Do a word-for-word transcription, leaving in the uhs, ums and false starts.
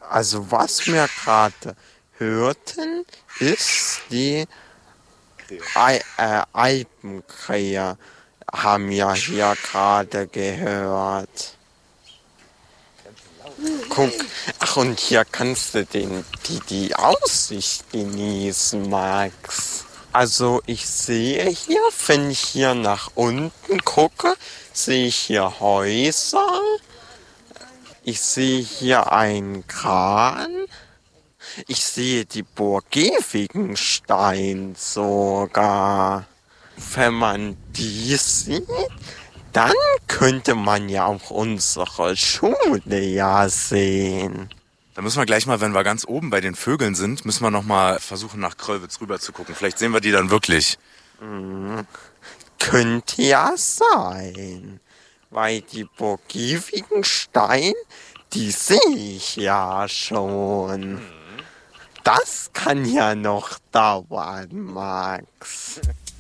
Also was wir gerade hörten, ist die Ei- äh, Alpenkrähe, haben wir hier gerade gehört. Guck, ach und hier kannst du den, die, die Aussicht genießen, Max. Also ich sehe hier, wenn ich hier nach unten gucke, sehe ich hier Häuser. Ich sehe hier einen Kran. Ich sehe die Burg Gevigenstein sogar. Wenn man die sieht, dann könnte man ja auch unsere Schule ja sehen. Da müssen wir gleich mal, wenn wir ganz oben bei den Vögeln sind, müssen wir noch mal versuchen, nach Kröllwitz rüber zu gucken. Vielleicht sehen wir die dann wirklich. Hm, könnte ja sein. Weil die Burg Gevigenstein, die sehe ich ja schon. Das kann ja noch dauern, Max.